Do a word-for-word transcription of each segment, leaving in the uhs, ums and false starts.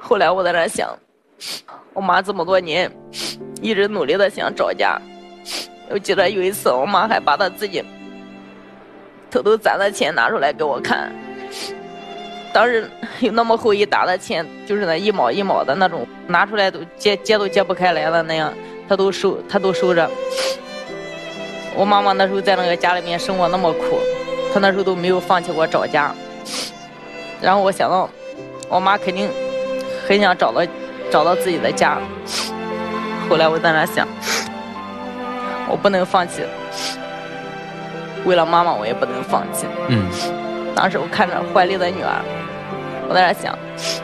后来我在那想，我妈这么多年一直努力的想找家。我记得有一次我妈还把她自己偷偷攒的钱拿出来给我看，当时有那么厚一沓的钱，就是那一毛一毛的那种，拿出来都揭揭都揭不开来的那样，她都收她都收着。我妈妈那时候在那个家里面生活那么苦，她那时候都没有放弃过找家。然后我想到我妈肯定很想找到找到自己的家，后来我在那想，我不能放弃，为了妈妈我也不能放弃。 嗯， 当时我看着怀里的女儿，我在那想，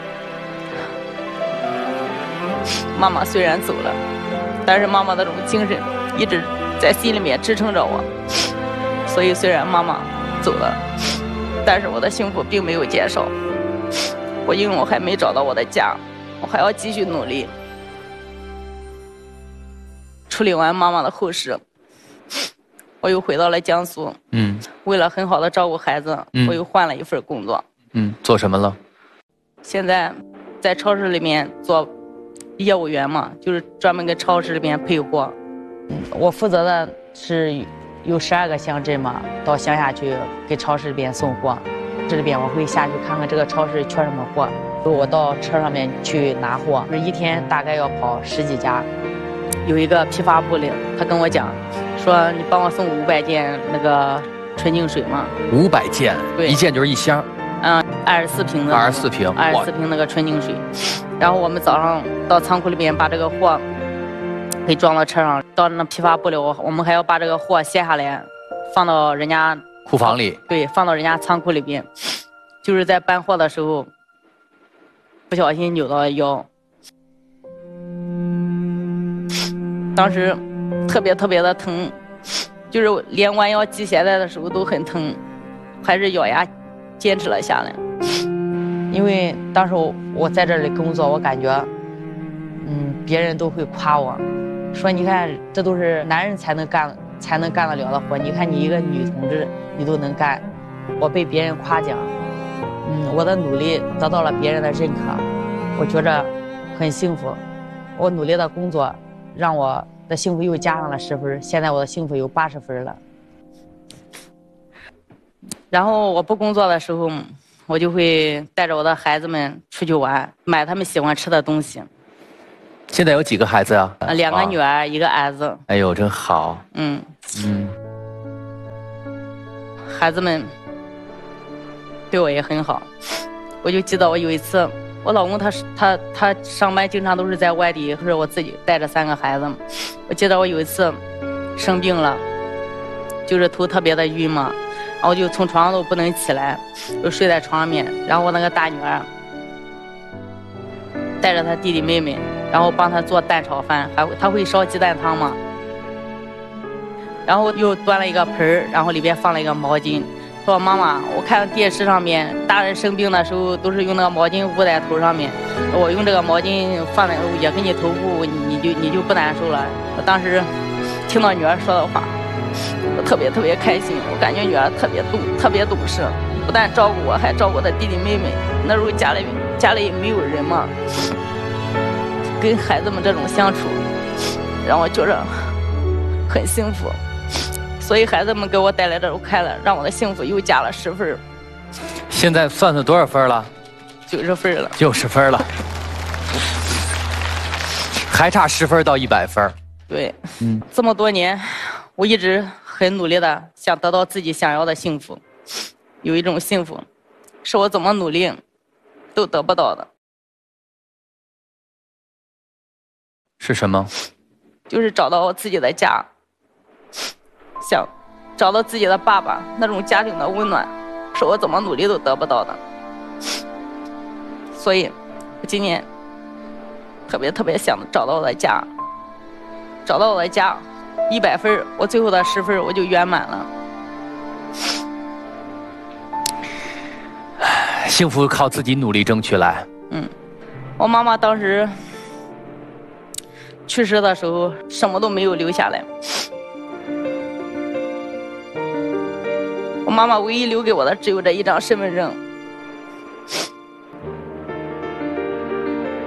妈妈虽然走了，但是妈妈那种精神一直在心里面支撑着我。所以虽然妈妈走了，但是我的幸福并没有减少。我因为我还没找到我的家，我还要继续努力。处理完妈妈的后事，我又回到了江苏。 嗯， 为了很好的照顾孩子， 嗯、 我又换了一份工作。 嗯，做什么了？现在在超市里面做业务员嘛，就是专门跟超市里面配货。 嗯，我负责的是有十二个乡镇嘛，到乡下去给超市里边送货。这里边我会下去看看这个超市缺什么货，我到车上面去拿货。一天大概要跑十几家。有一个批发部的，他跟我讲，说你帮我送五百件那个纯净水嘛。 五百件， 对， 一件就是一箱。 嗯，二十四瓶的。 二十四瓶， 二十四瓶那个纯净水。然后我们早上到仓库里面把这个货给装到车上，到那批发部里，我我们还要把这个货卸下来，放到人家库房里。 对，放到人家仓库里边。就是在搬货的时候，不小心扭到了腰。当时特别特别的疼，就是连弯腰系鞋带的时候都很疼，还是咬牙坚持了下来。因为当时我我在这里工作，我感觉，嗯，别人都会夸我，说你看这都是男人才能干才能干得了的活，你看你一个女同志你都能干，我被别人夸奖，嗯，我的努力得到了别人的认可，我觉着很幸福。我努力的工作让我的幸福又加上了十分，现在我的幸福有八十分了。然后我不工作的时候，我就会带着我的孩子们出去玩，买他们喜欢吃的东西。 现在有几个孩子啊？ 两个女儿，啊、一个儿子。 哎呦，真好。 嗯嗯， 孩子们对我也很好。我就记得我有一次，我老公他他他上班经常都是在外地，或者我自己带着三个孩子。我记得我有一次生病了，就是头特别的晕嘛。然后我就从床上都不能起来，就睡在床上面。然后我那个大女儿带着她弟弟妹妹，然后帮她做蛋炒饭，还她会烧鸡蛋汤嘛。然后又端了一个盆儿，然后里边放了一个毛巾，说妈妈，我看电视上面大人生病的时候都是用那个毛巾捂在头上面，我用这个毛巾放在也给你头部，你你就你就不难受了。我当时听到女儿说的话，我特别特别开心，我感觉女儿特别懂，特别懂事，不但照顾我，还照顾我的弟弟妹妹。那时候家里家里没有人嘛，跟孩子们这种相处，让我觉着很幸福。所以孩子们给我带来这种快乐，让我的幸福又加了十分。 现在算算多少分了？ 九十分了。 九十分了，还差十分到一百分。 对，嗯，这么多年，我一直很努力的想得到自己想要的幸福，有一种幸福，是我怎么努力都得不到的。 是什么？ 就是找到我自己的家，想找到自己的爸爸，那种家庭的温暖，是我怎么努力都得不到的。所以，我今年特别特别想找到我的家，找到我的家，一百分，我最后的十分我就圆满了。 幸福靠自己努力争取来。 嗯，我妈妈当时去世的时候，什么都没有留下来。我妈妈唯一留给我的只有这一张身份证。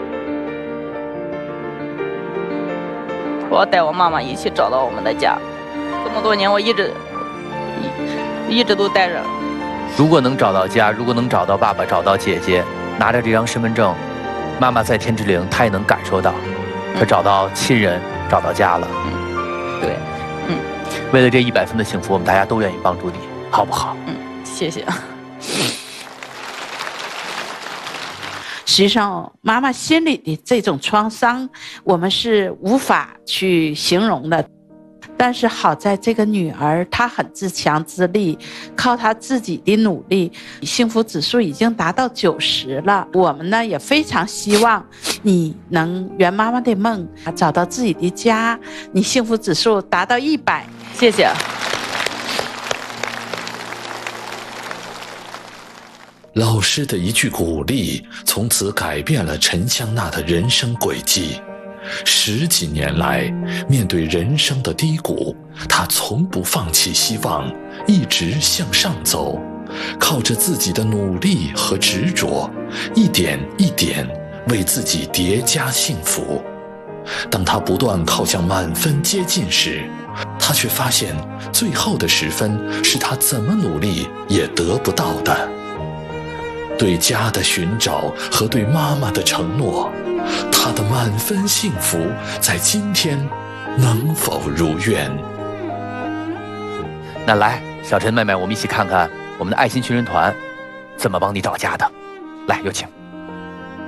我要带我妈妈一起找到我们的家。这么多年，我一直一一直都带着。 如果能找到家，如果能找到爸爸，找到姐姐，拿着这张身份证，妈妈在天之灵，她也能感受到，她找到亲人，找到家了。 嗯，对，嗯， 为了这一百分的幸福，我们大家都愿意帮助你，好不好？ 嗯，谢谢。 实际上，妈妈心里的这种创伤，我们是无法去形容的。但是好在这个女儿她很自强自立，靠她自己的努力，幸福指数已经达到九十了。我们呢也非常希望你能圆妈妈的梦，找到自己的家，你幸福指数达到一百。 谢谢。 老师的一句鼓励，从此改变了陈香娜的人生轨迹。十几年来，面对人生的低谷，她从不放弃希望，一直向上走，靠着自己的努力和执着，一点一点为自己叠加幸福。当她不断靠向满分接近时，她却发现最后的十分是她怎么努力也得不到的。对家的寻找和对妈妈的承诺，她的满分幸福在今天能否如愿？ 那来，小陈妹妹，我们一起看看我们的爱心寻人团怎么帮你找家的。来，有请。